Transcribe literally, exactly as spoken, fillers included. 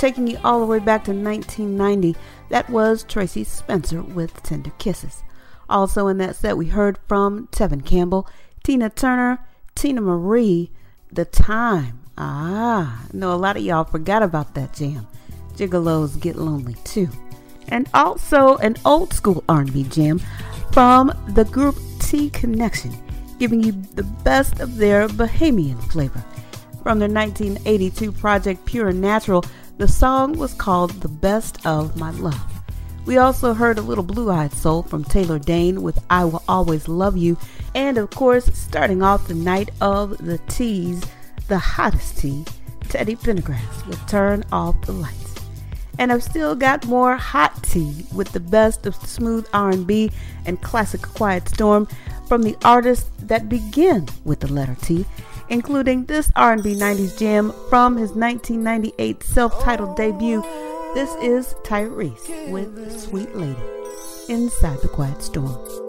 taking you all the way back to nineteen ninety. That was Tracy Spencer with Tender Kisses. Also in that set, we heard from Tevin Campbell, Tina Turner, Tina Marie, The Time. Ah, I know a lot of y'all forgot about that jam. Gigolos Get Lonely Too. And also an old school R and B jam from the group T Connection, giving you the best of their bohemian flavor. From their nineteen eighty-two project Pure and Natural, the song was called The Best of My Love. We also heard a little blue-eyed soul from Taylor Dane with I Will Always Love You. And of course, starting off the night of the teas, the hottest tea, Teddy Pendergrass with Turn Off the Lights. And I've still got more hot tea with the best of smooth R and B and classic Quiet Storm from the artists that begin with the letter T, including this R and B nineties jam from his nineteen ninety-eight self-titled debut. This is Tyrese with Sweet Lady, inside the Quiet Storm.